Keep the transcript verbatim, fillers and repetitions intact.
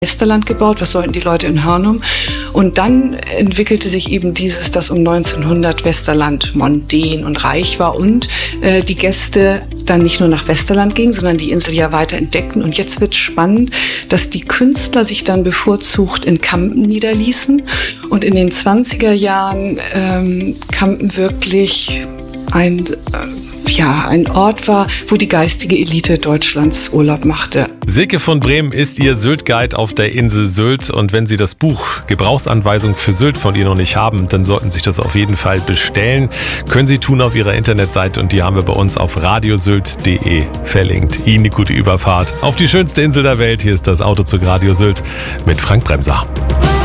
Westerland gebaut, was sollten die Leute in Hörnum? Und dann entwickelte sich eben dieses, dass um neunzehnhundert Westerland mondän und reich war und äh, die Gäste dann nicht nur nach Westerland gingen, sondern die Insel ja weiter entdeckten. Und jetzt wird spannend, dass die Künstler sich dann bevorzugt in Kampen niederließen und in den zwanziger Jahren ähm, Kampen wirklich ein... Äh, ja, ein Ort war, wo die geistige Elite Deutschlands Urlaub machte. Silke von Brehm ist Ihr Sylt-Guide auf der Insel Sylt. Und wenn Sie das Buch Gebrauchsanweisung für Sylt von ihr noch nicht haben, dann sollten Sie sich das auf jeden Fall bestellen. Können Sie tun auf Ihrer Internetseite und die haben wir bei uns auf radiosylt punkt de verlinkt. Ihnen eine gute Überfahrt auf die schönste Insel der Welt. Hier ist das Autozug Radio Sylt mit Frank Bremser.